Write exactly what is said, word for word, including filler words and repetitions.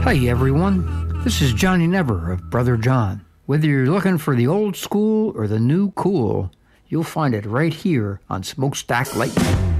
Hi, everyone. This is Johnny Never of Brother John. Whether you're looking for the old school or the new cool, you'll find it right here on Smokestack Lightning.